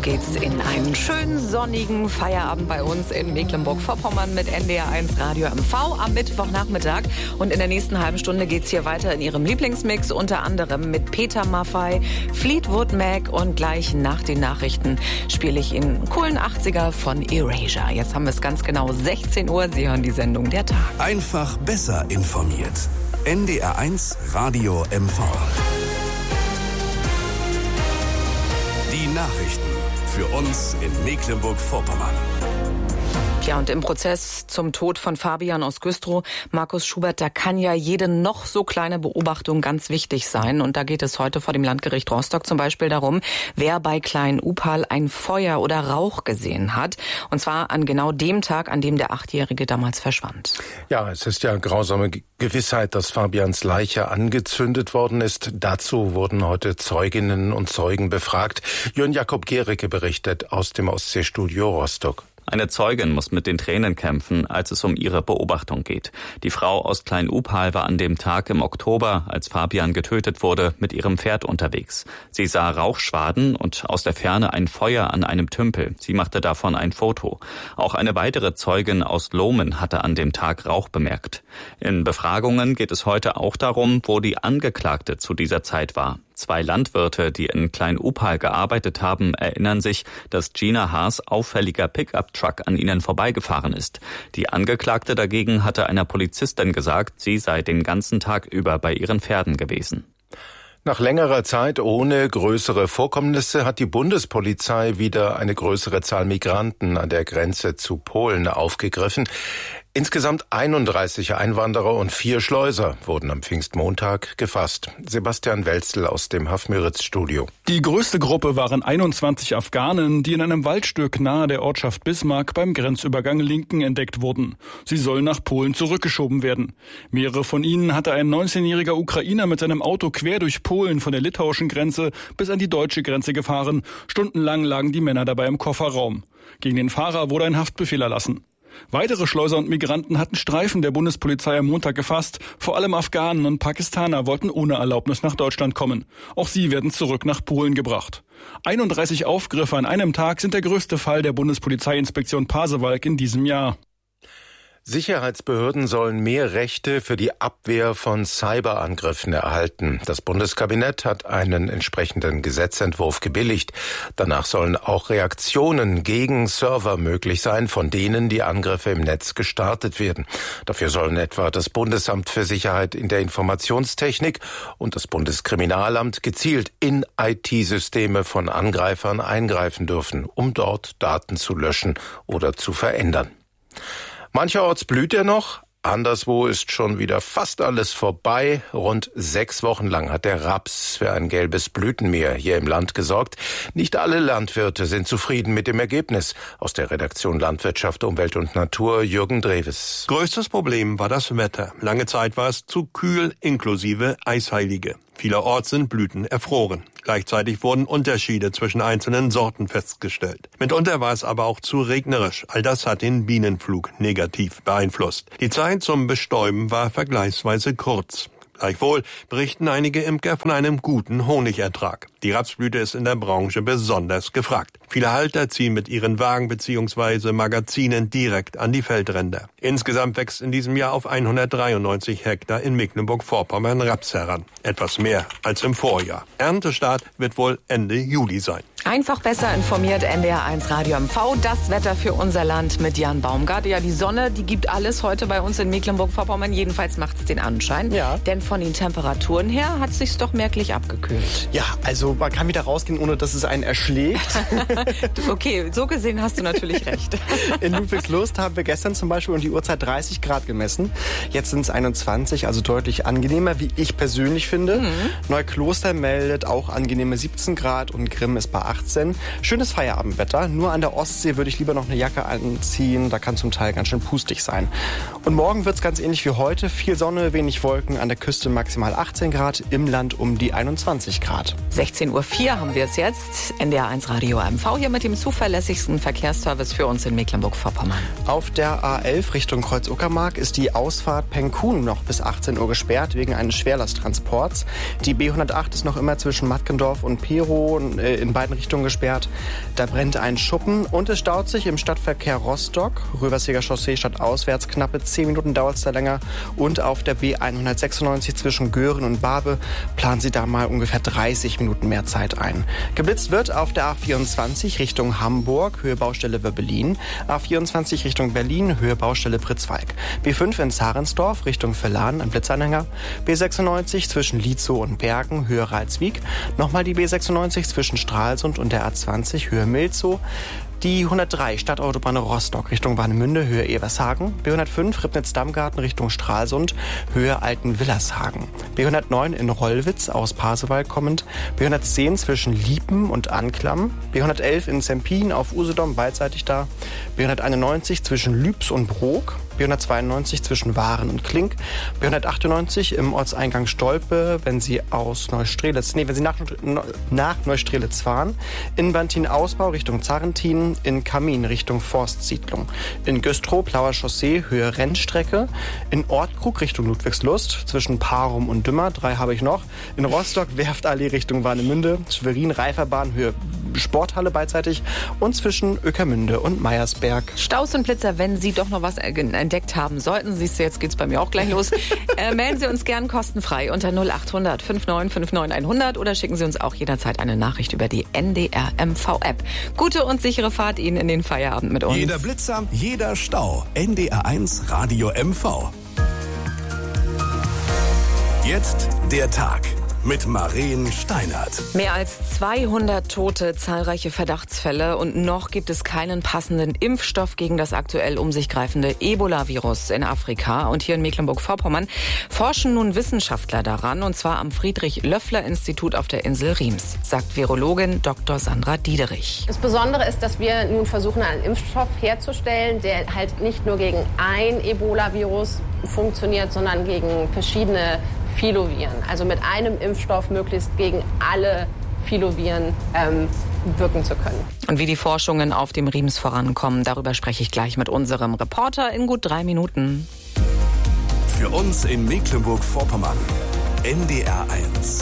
geht's in einen schönen sonnigen Feierabend bei uns in Mecklenburg-Vorpommern mit NDR1 Radio MV am Mittwochnachmittag. Und in der nächsten halben Stunde geht's hier weiter in Ihrem Lieblingsmix, unter anderem mit Peter Maffay, Fleetwood Mac und gleich nach den Nachrichten spiele ich Ihnen einen coolen 80er von Erasure. Jetzt haben wir es ganz genau 16 Uhr. Sie hören die Sendung Der Tag. Einfach besser informiert. NDR1 Radio MV. Die Nachrichten für uns in Mecklenburg-Vorpommern. Ja, und im Prozess zum Tod von Fabian aus Güstrow, Markus Schubert, da kann ja jede noch so kleine Beobachtung ganz wichtig sein. Und da geht es heute vor dem Landgericht Rostock zum Beispiel darum, wer bei Klein-Upal ein Feuer oder Rauch gesehen hat. Und zwar an genau dem Tag, an dem der 8-Jährige damals verschwand. Ja, es ist ja grausame Gewissheit, dass Fabians Leiche angezündet worden ist. Dazu wurden heute Zeuginnen und Zeugen befragt. Jörn Jakob Gericke berichtet aus dem Ostseestudio Rostock. Eine Zeugin muss mit den Tränen kämpfen, als es um ihre Beobachtung geht. Die Frau aus Klein-Upal war an dem Tag im Oktober, als Fabian getötet wurde, mit ihrem Pferd unterwegs. Sie sah Rauchschwaden und aus der Ferne ein Feuer an einem Tümpel. Sie machte davon ein Foto. Auch eine weitere Zeugin aus Lohmen hatte an dem Tag Rauch bemerkt. In Befragungen geht es heute auch darum, wo die Angeklagte zu dieser Zeit war. 2 Landwirte, die in Klein-Upal gearbeitet haben, erinnern sich, dass Gina Haas' auffälliger Pickup-Truck an ihnen vorbeigefahren ist. Die Angeklagte dagegen hatte einer Polizistin gesagt, sie sei den ganzen Tag über bei ihren Pferden gewesen. Nach längerer Zeit ohne größere Vorkommnisse hat die Bundespolizei wieder eine größere Zahl Migranten an der Grenze zu Polen aufgegriffen. Insgesamt 31 Einwanderer und 4 Schleuser wurden am Pfingstmontag gefasst. Sebastian Welzel aus dem Hafmüritz-Studio. Die größte Gruppe waren 21 Afghanen, die in einem Waldstück nahe der Ortschaft Bismarck beim Grenzübergang Linken entdeckt wurden. Sie sollen nach Polen zurückgeschoben werden. Mehrere von ihnen hatte ein 19-jähriger Ukrainer mit seinem Auto quer durch Polen von der litauischen Grenze bis an die deutsche Grenze gefahren. Stundenlang lagen die Männer dabei im Kofferraum. Gegen den Fahrer wurde ein Haftbefehl erlassen. Weitere Schleuser und Migranten hatten Streifen der Bundespolizei am Montag gefasst. Vor allem Afghanen und Pakistaner wollten ohne Erlaubnis nach Deutschland kommen. Auch sie werden zurück nach Polen gebracht. 31 Aufgriffe an einem Tag sind der größte Fall der Bundespolizeiinspektion Pasewalk in diesem Jahr. Sicherheitsbehörden sollen mehr Rechte für die Abwehr von Cyberangriffen erhalten. Das Bundeskabinett hat einen entsprechenden Gesetzentwurf gebilligt. Danach sollen auch Reaktionen gegen Server möglich sein, von denen die Angriffe im Netz gestartet werden. Dafür sollen etwa das Bundesamt für Sicherheit in der Informationstechnik und das Bundeskriminalamt gezielt in IT-Systeme von Angreifern eingreifen dürfen, um dort Daten zu löschen oder zu verändern. Mancherorts blüht er noch, anderswo ist schon wieder fast alles vorbei. Rund 6 Wochen lang hat der Raps für ein gelbes Blütenmeer hier im Land gesorgt. Nicht alle Landwirte sind zufrieden mit dem Ergebnis. Aus der Redaktion Landwirtschaft, Umwelt und Natur, Jürgen Dreves. Größtes Problem war das Wetter. Lange Zeit war es zu kühl, inklusive Eisheilige. Vielerorts sind Blüten erfroren. Gleichzeitig wurden Unterschiede zwischen einzelnen Sorten festgestellt. Mitunter war es aber auch zu regnerisch. All das hat den Bienenflug negativ beeinflusst. Die Zeit zum Bestäuben war vergleichsweise kurz. Gleichwohl berichten einige Imker von einem guten Honigertrag. Die Rapsblüte ist in der Branche besonders gefragt. Viele Halter ziehen mit ihren Wagen bzw. Magazinen direkt an die Feldränder. Insgesamt wächst in diesem Jahr auf 193 Hektar in Mecklenburg-Vorpommern Raps heran. Etwas mehr als im Vorjahr. Erntestart wird wohl Ende Juli sein. Einfach besser informiert, NDR1 Radio MV. Das Wetter für unser Land mit Jan Baumgart. Ja, die Sonne, die gibt alles heute bei uns in Mecklenburg-Vorpommern. Jedenfalls macht es den Anschein. Ja. Denn von den Temperaturen her hat es sich doch merklich abgekühlt. Ja, also man kann wieder rausgehen, ohne dass es einen erschlägt. Okay, so gesehen hast du natürlich recht. In Ludwigslust haben wir gestern zum Beispiel um die Uhrzeit 30 Grad gemessen. Jetzt sind es 21, also deutlich angenehmer, wie ich persönlich finde. Neukloster meldet auch angenehme 17 Grad und Grimm ist bei 18. Schönes Feierabendwetter. Nur an der Ostsee würde ich lieber noch eine Jacke anziehen. Da kann zum Teil ganz schön pustig sein. Und morgen wird es ganz ähnlich wie heute. Viel Sonne, wenig Wolken. An der Küste maximal 18 Grad. Im Land um die 21 Grad. 16:04 Uhr haben wir es jetzt. NDR1 Radio MV. Stau hier mit dem zuverlässigsten Verkehrsservice für uns in Mecklenburg-Vorpommern. Auf der A11 Richtung Kreuz-Uckermark ist die Ausfahrt Penkun noch bis 18 Uhr gesperrt wegen eines Schwerlasttransports. Die B108 ist noch immer zwischen Matkendorf und Perow in beiden Richtungen gesperrt. Da brennt ein Schuppen und es staut sich im Stadtverkehr Rostock. Röversiger Chaussee stadtauswärts knappe 10 Minuten dauert es da länger. Und auf der B196 zwischen Göhren und Barbe planen sie da mal ungefähr 30 Minuten mehr Zeit ein. Geblitzt wird auf der A24 Richtung Hamburg, Höhe Baustelle Wöbbelin. A24 Richtung Berlin, Höhe Baustelle Pritzwalk. B5 in Zarensdorf Richtung Verlan, ein Blitzanhänger. B96 zwischen Lietzow und Bergen, Höhe Ralswiek. Nochmal die B96 zwischen Stralsund und der A20, Höhe Milzow. Die 103 Stadtautobahn Rostock Richtung Warnemünde, Höhe Evershagen. B105 Ribnitz-Dammgarten Richtung Stralsund, Höhe Alten-Willershagen. B109 in Rollwitz aus Pasewalk kommend. B110 zwischen Liepen und Anklam. B111 in Zempin auf Usedom beidseitig da. B191 zwischen Lübs und Brok. B192 zwischen Waren und Klink, B198 im Ortseingang Stolpe, wenn Sie nach Neustrelitz fahren, in Bantin-Ausbau Richtung Zarrentin, in Kamin Richtung Forstsiedlung, in Güstrow Plauer Chaussee Höhe Rennstrecke, in Ortkrug Richtung Ludwigslust, zwischen Parum und Dümmer, 3 habe ich noch, in Rostock Werftallee Richtung Warnemünde, Schwerin Reiferbahn Höhe Sporthalle beidseitig und zwischen Öckermünde und Meiersberg. Staus und Blitzer, wenn Sie doch noch was entdeckt haben sollten, siehst du, jetzt geht's bei mir auch gleich los, melden Sie uns gern kostenfrei unter 0800 5959 100 oder schicken Sie uns auch jederzeit eine Nachricht über die NDR MV-App. Gute und sichere Fahrt Ihnen in den Feierabend mit uns. Jeder Blitzer, jeder Stau. NDR1 Radio MV. Jetzt der Tag mit Maren Steinert. Mehr als 200 Tote, zahlreiche Verdachtsfälle und noch gibt es keinen passenden Impfstoff gegen das aktuell um sich greifende Ebola-Virus in Afrika. Und hier in Mecklenburg-Vorpommern forschen nun Wissenschaftler daran, und zwar am Friedrich-Löffler-Institut auf der Insel Riems, sagt Virologin Dr. Sandra Diederich. Das Besondere ist, dass wir nun versuchen, einen Impfstoff herzustellen, der halt nicht nur gegen ein Ebola-Virus funktioniert, sondern gegen verschiedene Filoviren. Also mit einem Impfstoff möglichst gegen alle Filoviren wirken zu können. Und wie die Forschungen auf dem Riems vorankommen, darüber spreche ich gleich mit unserem Reporter in gut 3 Minuten. Für uns in Mecklenburg-Vorpommern. NDR1.